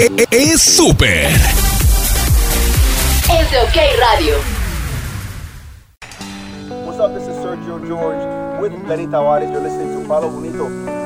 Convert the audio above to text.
es súper. Es de OK Radio. What's up? This is Sergio George with Lenny Tavares. You're listening to Palo Bonito